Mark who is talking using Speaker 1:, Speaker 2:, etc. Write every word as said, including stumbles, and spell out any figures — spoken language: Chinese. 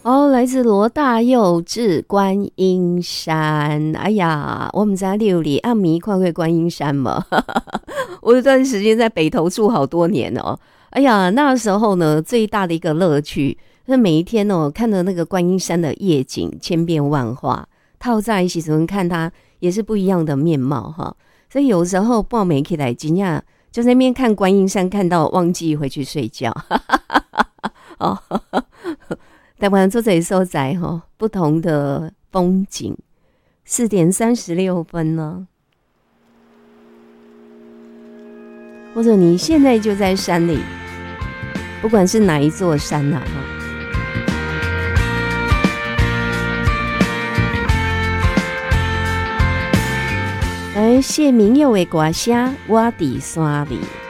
Speaker 1: 哦，来自罗大佑至观音山。哎呀，我们在六里阿弥看过观音山吗？我有段时间在北投住好多年哦。哎呀，那时候呢，最大的一个乐趣是每一天哦，看着那个观音山的夜景千变万化，套在一起，怎么看它也是不一样的面貌哈。所以有时候报媒起来惊讶，就在那边看观音山，看到忘记回去睡觉。哦。台湾做这里所在哈，不同的风景。四点三十六分呢，或者你现在就在山里，不管是哪一座山呐、啊、哈。来，谢明佑的歌声，我伫山里。